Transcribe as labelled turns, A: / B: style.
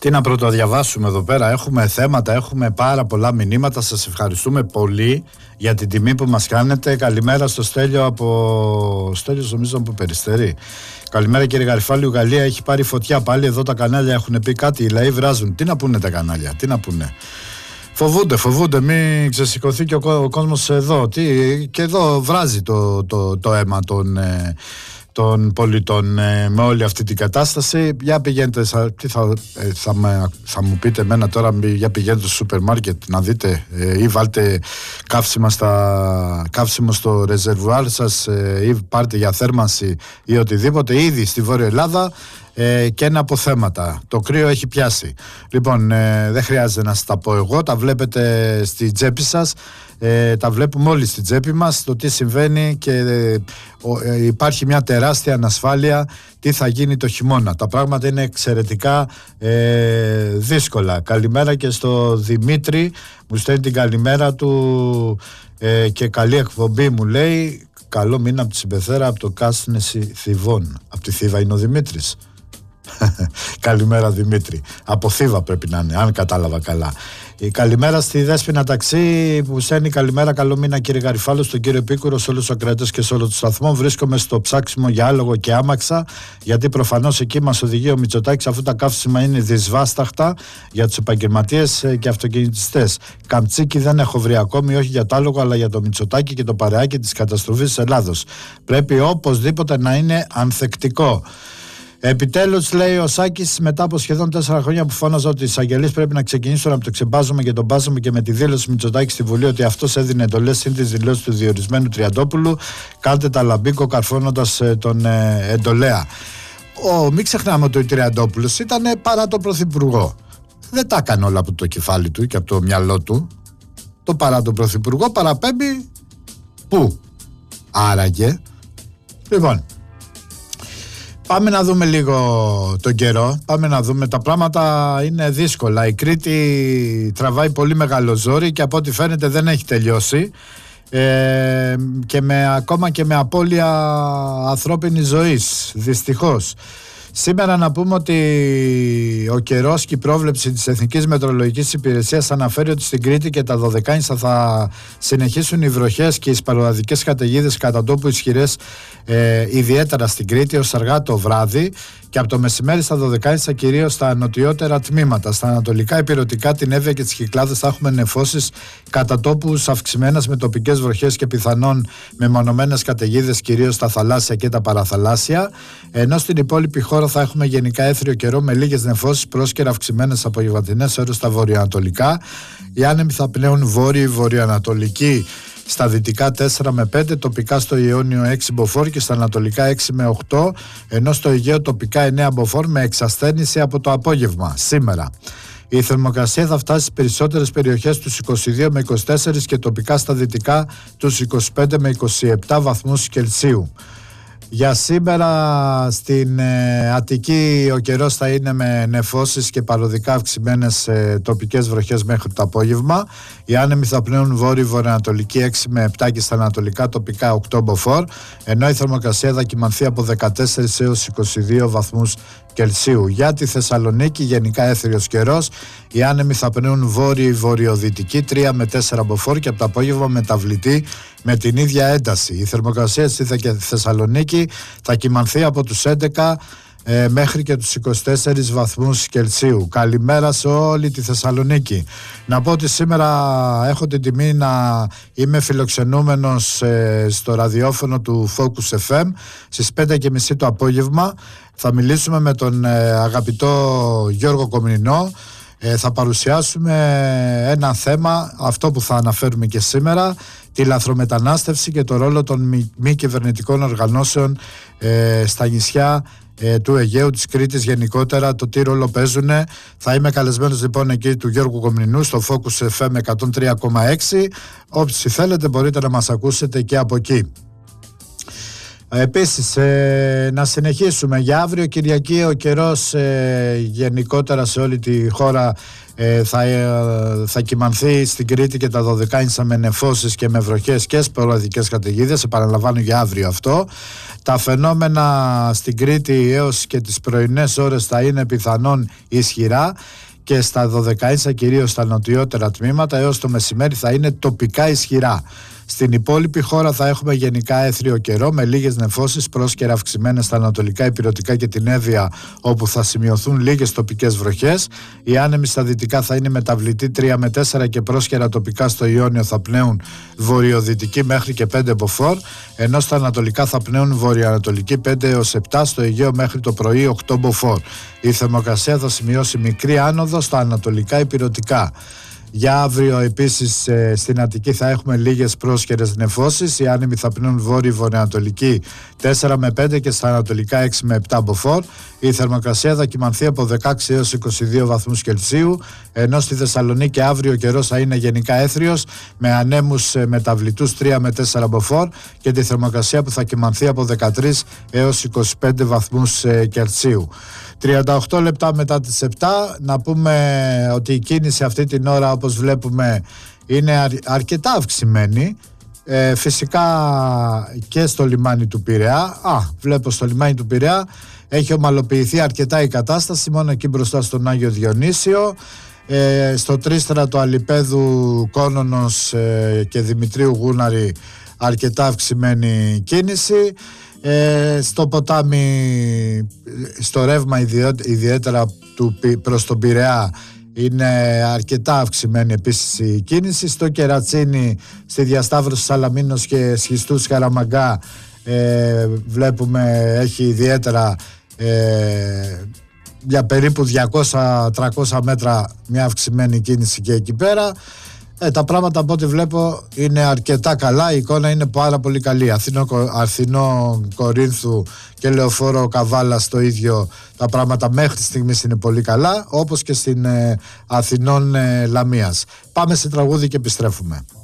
A: Τι να πρωτοδιαβάσουμε εδώ πέρα, έχουμε θέματα, έχουμε πάρα πολλά μηνύματα. Σας ευχαριστούμε πολύ για την τιμή που μας κάνετε. Καλημέρα στο Στέλιο Στέλιος νομίζω από Περιστέρι. Καλημέρα κύριε Γαριφάλη, η Γαλλία έχει πάρει φωτιά πάλι, εδώ τα κανάλια έχουν πει κάτι, οι λαοί βράζουν. Τι να πούνε τα κανάλια, τι να πούνε. Φοβούνται, μην ξεσηκωθεί και ο κόσμος εδώ. Και εδώ βράζει το αίμα των πολιτών με όλη αυτή την κατάσταση. Για πηγαίνετε, θα μου πείτε εμένα τώρα, για πηγαίνετε στο σούπερ μάρκετ να δείτε ή βάλτε καύσιμο στο ρεζερβουάρ σας ή πάρτε για θέρμανση ή οτιδήποτε. Ήδη στη Βόρεια Ελλάδα και ένα από θέματα. Το κρύο έχει πιάσει. Λοιπόν, δεν χρειάζεται να σας τα πω εγώ, τα βλέπετε στη τσέπη σας, τα βλέπουμε όλοι στη τσέπη μας, το τι συμβαίνει και υπάρχει μια τεράστια ανασφάλεια τι θα γίνει το χειμώνα. Τα πράγματα είναι εξαιρετικά δύσκολα. Καλημέρα και στο Δημήτρη, μου στέλνει την καλημέρα του και καλή εκπομπή μου λέει. Καλό μήνα από τη Συμπεθέρα, από το Κάσνεση Θηβών. Από τη Θήβα είναι ο Δημήτρης. Καλημέρα Δημήτρη. Από Θήβα πρέπει να είναι, αν κατάλαβα καλά. Καλημέρα στη Δέσποινα Ταξί που στέλνει καλημέρα, καλό μήνα κύριε Γαριφάλου, στον κύριο Επίκουρο, σε όλους τους ακροατές και σε όλο το σταθμό. Βρίσκομαι στο ψάξιμο για άλογο και άμαξα, γιατί προφανώς εκεί μας οδηγεί ο Μητσοτάκης, αφού τα καύσιμα είναι δυσβάσταχτα για τους επαγγελματίες και αυτοκινητιστές. Καμτσίκι δεν έχω βρει ακόμη, όχι για το άλογο, αλλά για το Μητσοτάκη και το παρεάκι της καταστροφής της Ελλάδος. Πρέπει οπωσδήποτε να είναι ανθεκτικό. Επιτέλους, λέει ο Σάκης, μετά από σχεδόν 4 χρόνια που φώναζα ότι οι εισαγγελείς πρέπει να ξεκινήσουν από το ξεμπάζουμε και τον μπάζουμε και με τη δήλωση Μητσοτάκη στη Βουλή ότι αυτός έδινε εντολές συν τις δηλώσεις του διορισμένου Τριαντόπουλου, κάντε τα λαμπίκο καρφώνοντας τον εντολέα. Μην ξεχνάμε ότι ο Τριαντόπουλος ήταν παρά τον Πρωθυπουργό. Δεν τα έκανε όλα από το κεφάλι του και από το μυαλό του. Το παρά τον Πρωθυπουργό παραπέμπει πού? Άραγε. Λοιπόν, πάμε να δούμε λίγο τον καιρό. Πάμε να δούμε, τα πράγματα είναι δύσκολα. Η Κρήτη τραβάει πολύ μεγάλο ζόρι και από ό,τι φαίνεται δεν έχει τελειώσει. Και ακόμα και με απώλεια ανθρώπινης ζωής, δυστυχώς. Σήμερα να πούμε ότι ο καιρός και η πρόβλεψη της Εθνικής Μετεωρολογικής Υπηρεσίας αναφέρει ότι στην Κρήτη και τα Δωδεκάνησα θα συνεχίσουν οι βροχές και οι σπαροδαδικές καταιγίδες κατά τόπου ισχυρές, ιδιαίτερα στην Κρήτη ως αργά το βράδυ και από το μεσημέρι στα Δωδεκάνησα, κυρίως στα νοτιότερα τμήματα. Στα ανατολικά υπηρετικά, την Εύβοια και τις Κυκλάδες θα έχουμε νεφώσεις κατά τόπους αυξημένες με τοπικές βροχές και πιθανόν μεμονωμένες καταιγίδες, κυρίως στα θαλάσσια και τα παραθαλάσσια, ενώ στην υπόλοιπη χώρα θα έχουμε γενικά έθριο καιρό με λίγες νεφώσεις, πρόσκαιρα αυξημένες απογευματινές ώρες στα βορειοανατολικά. Οι άνεμοι θα πνέουν βόρειο-βορειοανατολική στα δυτικά 4 με 5, τοπικά στο Ιόνιο 6 μποφόρ και στα ανατολικά 6 με 8, ενώ στο Αιγαίο τοπικά 9 μποφόρ με εξασθένηση από το απόγευμα σήμερα. Η θερμοκρασία θα φτάσει στις περισσότερες περιοχές τους 22 με 24 και τοπικά στα δυτικά τους 25 με 27 βαθμούς Κελσίου. Για σήμερα στην Αττική ο καιρός θα είναι με νεφώσεις και παροδικά αυξημένες τοπικές βροχές μέχρι το απόγευμα. Οι άνεμοι θα πνέουν βόρειο-βορειοανατολική 6 με 7 και στα ανατολικά τοπικά 8 μποφόρ, ενώ η θερμοκρασία θα κυμανθεί από 14 έως 22 βαθμούς Κελσίου. Για τη Θεσσαλονίκη γενικά έθριος καιρός, οι άνεμοι θα πνέουν βόρειο-βορειοδυτική 3 με 4 μποφόρ και από το απόγευμα μεταβλητή με την ίδια ένταση. Η θερμοκρασία στη Θεσσαλονίκη θα κυμανθεί από τους 11 μέχρι και τους 24 βαθμούς Κελσίου. Καλημέρα σε όλη τη Θεσσαλονίκη. Να πω ότι σήμερα έχω την τιμή να είμαι φιλοξενούμενος στο ραδιόφωνο του Focus FM στις 5:30 το απόγευμα. Θα μιλήσουμε με τον αγαπητό Γιώργο Κομνηνό. Θα παρουσιάσουμε ένα θέμα, αυτό που θα αναφέρουμε και σήμερα, τη λαθρομετανάστευση και το ρόλο των μη κυβερνητικών οργανώσεων στα νησιά του Αιγαίου, της Κρήτης γενικότερα, το τι ρόλο παίζουν. Θα είμαι καλεσμένος λοιπόν εκεί του Γιώργου Κομνηνού στο Focus FM 103,6. Όσοι θέλετε μπορείτε να μας ακούσετε και από εκεί. Επίσης να συνεχίσουμε για αύριο Κυριακή. Ο καιρός γενικότερα σε όλη τη χώρα θα κυμανθεί στην Κρήτη και τα Δωδεκάνησα με νεφώσεις και με βροχές και σποραδικές καταιγίδες. Επαναλαμβάνω για αύριο αυτό. Τα φαινόμενα στην Κρήτη έως και τις πρωινές ώρες θα είναι πιθανόν ισχυρά και στα Δωδεκάνησα, κυρίως στα νοτιότερα τμήματα, έως το μεσημέρι θα είναι τοπικά ισχυρά. Στην υπόλοιπη χώρα θα έχουμε γενικά έθριο καιρό με λίγες νεφώσεις, πρόσκαιρα αυξημένες στα ανατολικά Ηπειρωτικά και την Εύβοια, όπου θα σημειωθούν λίγες τοπικές βροχές. Οι άνεμοι στα δυτικά θα είναι μεταβλητοί 3 με 4 και πρόσκαιρα τοπικά στο Ιόνιο θα πνέουν βορειοδυτικοί μέχρι και 5 μποφόρ, ενώ στα ανατολικά θα πνέουν βορειοανατολικοί 5 έως 7, στο Αιγαίο μέχρι το πρωί 8 μποφόρ. Η θερμοκρασία θα σημειώσει μικρή άνοδο στα ανατολικά Ηπειρωτικά. Για αύριο επίσης στην Αττική θα έχουμε λίγες πρόσκαιρες νεφώσεις. Οι άνεμοι θα πνέουν βόρειο-βορειοανατολική 4 με 5 και στα ανατολικά 6 με 7 μποφόρ. Η θερμοκρασία θα κυμανθεί από 16 έως 22 βαθμούς Κελσίου, ενώ στη Θεσσαλονίκη αύριο ο καιρός θα είναι γενικά έθριος με ανέμους μεταβλητούς 3 με 4 μποφόρ και τη θερμοκρασία που θα κυμανθεί από 13 έως 25 βαθμούς Κελσίου. 38 λεπτά μετά τις 7 να πούμε ότι η κίνηση αυτή την ώρα, όπως βλέπουμε, είναι αρκετά αυξημένη. Φυσικά και στο λιμάνι του Πειραιά. Βλέπω στο λιμάνι του Πειραιά έχει ομαλοποιηθεί αρκετά η κατάσταση, μόνο εκεί μπροστά στον Άγιο Διονύσιο. Στο τρίστρατο Αλιπέδου, Κόνονος και Δημητρίου Γούναρη αρκετά αυξημένη κίνηση. Στο ποτάμι, στο ρεύμα ιδιαίτερα προς τον Πειραιά, είναι αρκετά αυξημένη επίσης η κίνηση. Στο Κερατσίνι, στη διασταύρωση Σαλαμίνος και Σχιστούς Χαραμαγκά, βλέπουμε έχει ιδιαίτερα για περίπου 200-300 μέτρα μια αυξημένη κίνηση και εκεί πέρα. Τα πράγματα από ό,τι βλέπω είναι αρκετά καλά, η εικόνα είναι πάρα πολύ καλή. Αθηνό Κορίνθου και Λεωφόρο Καβάλας το ίδιο, τα πράγματα μέχρι στιγμής είναι πολύ καλά, όπως και στην Αθηνών Λαμίας. Πάμε σε τραγούδι και επιστρέφουμε.